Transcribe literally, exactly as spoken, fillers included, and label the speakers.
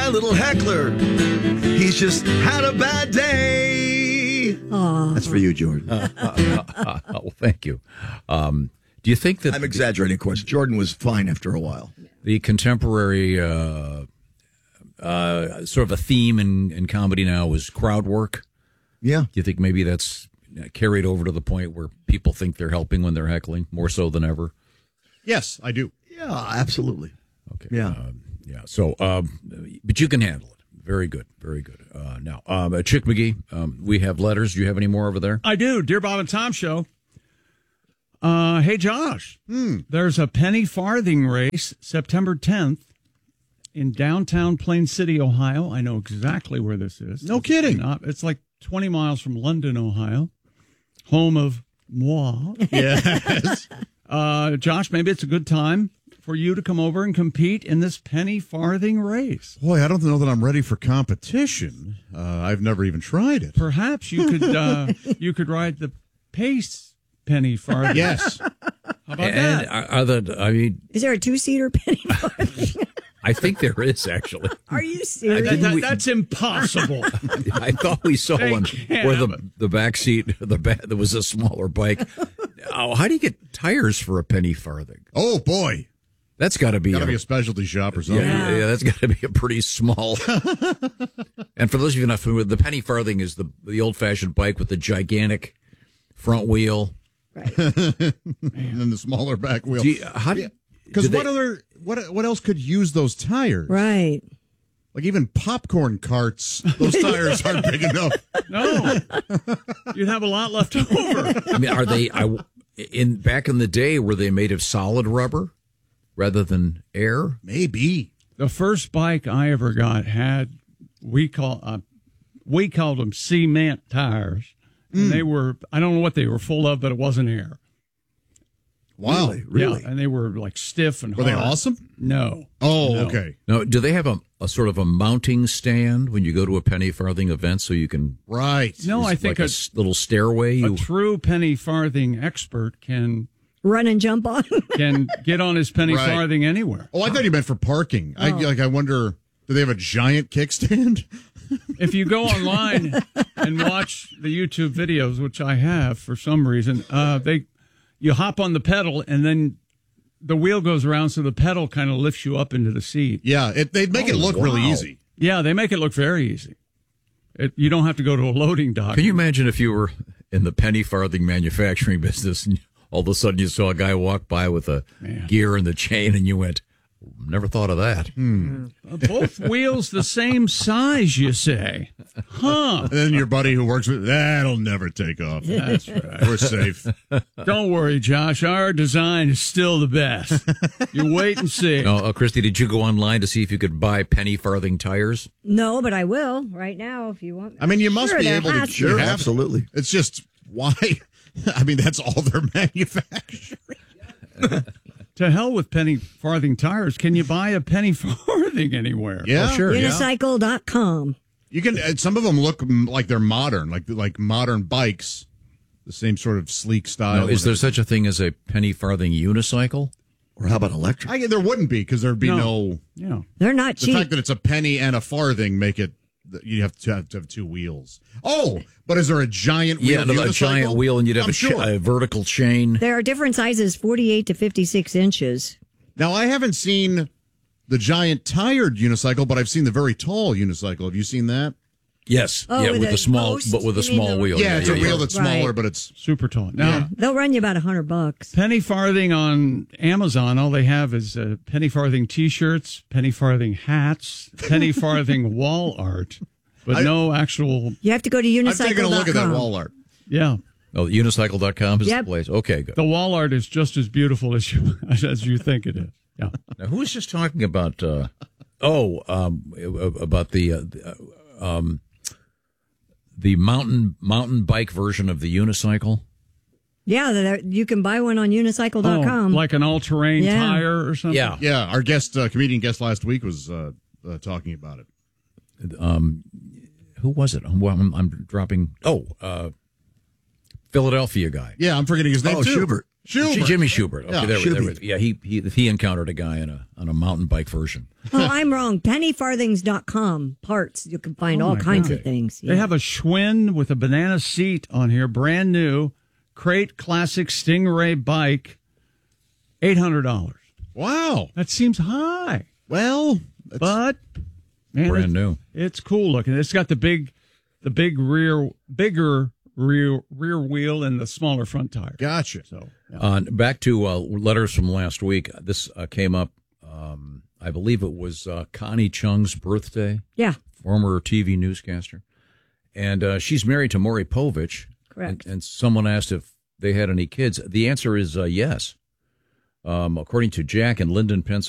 Speaker 1: that little heckler. He's just had a bad day.
Speaker 2: Aww.
Speaker 1: That's for you, Jordan.
Speaker 3: Uh, uh, uh, uh, well, thank you. Um, do you think that...
Speaker 1: I'm exaggerating, of course. Jordan was fine after a while.
Speaker 3: The contemporary uh, uh, sort of a theme in, in comedy now is crowd work.
Speaker 1: Yeah.
Speaker 3: Do you think maybe that's carried over to the point where people think they're helping when they're heckling, more so than ever?
Speaker 4: Yes, I do.
Speaker 1: Yeah, absolutely.
Speaker 3: Okay.
Speaker 1: Yeah.
Speaker 3: Uh, yeah. So, um, but you can handle it. Very good. Very good. Uh, now, um, uh, Chick McGee, um, we have letters. Do you have any more over there?
Speaker 5: I do. Dear Bob and Tom Show. Uh, hey, Josh. Hmm. There's a penny farthing race September tenth in downtown Plain City, Ohio. I know exactly where this is.
Speaker 4: No
Speaker 5: it's
Speaker 4: kidding.
Speaker 5: Not, it's like twenty miles from London, Ohio, home of moi.
Speaker 4: Yes.
Speaker 5: uh, Josh, maybe it's a good time for you to come over and compete in this penny farthing race.
Speaker 4: Boy, I don't know that I'm ready for competition. Uh, I've never even tried it.
Speaker 5: Perhaps you could uh, you could ride the pace penny farthing.
Speaker 4: Yes.
Speaker 5: How about
Speaker 3: and
Speaker 5: that?
Speaker 3: are, are the, I mean,
Speaker 2: Is there a two-seater penny farthing?
Speaker 3: I think there is actually.
Speaker 2: Are you serious?
Speaker 5: That- that-
Speaker 3: we-
Speaker 5: that's impossible.
Speaker 3: I thought we saw
Speaker 5: They
Speaker 3: one
Speaker 5: can't
Speaker 3: where
Speaker 5: have
Speaker 3: the
Speaker 5: it.
Speaker 3: the back seat, the back, there was a smaller bike. Oh, how do you get tires for a penny farthing?
Speaker 4: Oh, boy.
Speaker 3: That's got to be,
Speaker 4: Got to
Speaker 3: a,
Speaker 4: be a specialty shop or
Speaker 3: yeah,
Speaker 4: something.
Speaker 3: yeah, yeah, that's got to be a pretty small. And for those of you not familiar, the penny farthing is the the old fashioned bike with the gigantic front wheel.
Speaker 2: Right.
Speaker 4: And then the smaller back wheel.
Speaker 3: Do you, how do
Speaker 4: Because
Speaker 3: do
Speaker 4: what
Speaker 3: they-
Speaker 4: other what what else could use those tires?
Speaker 2: Right.
Speaker 4: Like even popcorn carts, those tires aren't big enough.
Speaker 5: No, you'd have a lot left over.
Speaker 3: I mean, are they? I, in back in the day, were they made of solid rubber rather than air?
Speaker 4: Maybe.
Speaker 5: The first bike I ever got had we call uh, we called them cement tires, and they were I don't know what they were full of, but it wasn't air.
Speaker 4: Wow.
Speaker 1: Really? Really?
Speaker 5: Yeah, and they were like stiff and
Speaker 4: Were
Speaker 5: hard.
Speaker 4: they awesome?
Speaker 5: No.
Speaker 4: Oh,
Speaker 5: No.
Speaker 4: okay.
Speaker 3: No. Do they have a, a sort of a mounting stand when you go to a penny farthing event, so you can?
Speaker 4: Right.
Speaker 5: No, I
Speaker 3: it's
Speaker 5: think
Speaker 3: like a
Speaker 5: a,
Speaker 3: s- little stairway.
Speaker 5: a
Speaker 3: You,
Speaker 5: true penny farthing expert can
Speaker 2: Run and jump on.
Speaker 5: can get on his penny
Speaker 4: Right.
Speaker 5: farthing anywhere.
Speaker 4: Oh, I thought you meant for parking. I like. I wonder. Do they have a giant kickstand?
Speaker 5: If you go online and watch the YouTube videos, which I have for some reason, uh, they you hop on the pedal and then the wheel goes around, so the pedal kind of lifts you up into the seat.
Speaker 4: Yeah, it, they'd make it
Speaker 3: Oh,
Speaker 4: look really
Speaker 3: wow.
Speaker 4: easy.
Speaker 5: Yeah, they make it look very easy. It, you don't have to go to a loading dock.
Speaker 3: can you imagine if you were in the penny farthing manufacturing business and all of a sudden you saw a guy walk by with a
Speaker 5: Man.
Speaker 3: gear and the chain, and you went, "Never thought of that."
Speaker 4: Hmm.
Speaker 5: Uh, Both wheels the same size, you say? Huh?
Speaker 4: And then your buddy who works with that'll never take off.
Speaker 5: That's right.
Speaker 4: We're safe.
Speaker 5: Don't worry, Josh. Our design is still the best. You wait and see.
Speaker 3: No, uh, Christy, did you go online to see if you could buy penny farthing tires?
Speaker 2: No, but I will right now if you want.
Speaker 4: I mean, you must
Speaker 2: Sure,
Speaker 4: be
Speaker 2: there
Speaker 4: able to.
Speaker 2: has to
Speaker 4: you
Speaker 1: Sure,
Speaker 4: have-
Speaker 1: absolutely.
Speaker 4: It's just why. I mean, that's all they're manufacturing.
Speaker 5: To hell with penny farthing tires. Can you buy a penny farthing anywhere?
Speaker 4: Yeah,
Speaker 3: Oh, sure. yeah.
Speaker 2: Unicycle dot com.
Speaker 4: You can. uh, Some of them look mm, like they're modern, like like modern bikes, the same sort of sleek style.
Speaker 3: No, is there such a thing as a penny farthing unicycle?
Speaker 1: Or how about electric?
Speaker 4: I, there wouldn't be because there'd be
Speaker 5: No.
Speaker 4: no.
Speaker 5: Yeah.
Speaker 2: They're not
Speaker 4: The
Speaker 2: cheap.
Speaker 4: fact that it's a penny and a farthing make it. You have to have, to have two wheels. Oh, but is there a giant wheel?
Speaker 3: Yeah, no, a
Speaker 4: unicycle?
Speaker 3: giant wheel, and you'd have
Speaker 4: I'm
Speaker 3: a, cha-
Speaker 4: sure.
Speaker 3: a vertical chain.
Speaker 2: There are different sizes, forty-eight to fifty-six inches.
Speaker 4: Now, I haven't seen the giant tired unicycle, but I've seen the very tall unicycle. Have you seen that?
Speaker 3: Yes,
Speaker 2: Oh,
Speaker 3: yeah,
Speaker 2: with
Speaker 3: with
Speaker 2: a
Speaker 3: a small,
Speaker 2: post?
Speaker 3: but with a
Speaker 2: You mean
Speaker 3: small
Speaker 2: the-
Speaker 3: wheel.
Speaker 4: Yeah, it's a wheel that's
Speaker 2: Right.
Speaker 4: smaller, but it's
Speaker 5: Super tall. Now,
Speaker 2: They'll run you about a hundred bucks.
Speaker 5: penny farthing on Amazon, all they have is uh, penny farthing T-shirts, penny farthing hats, penny farthing wall art, but
Speaker 4: I-
Speaker 5: no actual.
Speaker 2: You have to go to unicycle
Speaker 4: I've
Speaker 2: dot com.
Speaker 4: taken a look at that wall art.
Speaker 5: Yeah,
Speaker 3: Oh, unicycle dot com is
Speaker 2: Yep.
Speaker 3: the place. Okay, good.
Speaker 5: the wall art is just as beautiful as you as you think it is. Yeah.
Speaker 3: Now, who was just talking about? Uh, oh, um, about the uh, the, uh, um, the mountain mountain bike version of the unicycle.
Speaker 2: Yeah, they're- you can buy one on unicycle dot
Speaker 5: Oh,
Speaker 2: com.
Speaker 5: like an all-terrain
Speaker 2: Yeah.
Speaker 5: tire or something.
Speaker 3: Yeah.
Speaker 4: Yeah, our guest, uh, comedian guest last week was uh, uh, talking about it.
Speaker 3: Um, who was it? Well, I'm, I'm dropping. Oh, uh, Philadelphia guy.
Speaker 4: Yeah, I'm forgetting his name
Speaker 1: Oh,
Speaker 4: too.
Speaker 1: Schubert.
Speaker 4: Schubert.
Speaker 3: Jimmy Schubert. Okay,
Speaker 4: Yeah,
Speaker 3: there, we- there,
Speaker 1: Schubert.
Speaker 3: we- yeah, he, he he encountered a guy on a on a mountain bike version.
Speaker 2: Oh, I'm wrong. penny farthings dot com parts. You can find
Speaker 5: Oh,
Speaker 2: all
Speaker 5: my
Speaker 2: kinds
Speaker 5: God.
Speaker 2: of things.
Speaker 5: They have a Schwinn with a banana seat on here, brand new, crate classic Stingray bike, eight hundred dollars.
Speaker 4: Wow.
Speaker 5: That seems high,
Speaker 4: Well, that's-
Speaker 5: but man,
Speaker 3: Brand
Speaker 5: it's,
Speaker 3: new.
Speaker 5: It's cool looking. It's got the big, the big rear, bigger rear rear wheel and the smaller front tire.
Speaker 4: gotcha.
Speaker 5: So yeah.
Speaker 3: Uh, back to uh, letters from last week. This uh, came up. Um, I believe it was uh, Connie Chung's birthday.
Speaker 2: Yeah,
Speaker 3: Former T V newscaster, and uh, she's married to Maury Povich.
Speaker 2: correct.
Speaker 3: And, and someone asked if they had any kids. The answer is uh, yes. Um, according to Jack in Linden, Pennsylvania.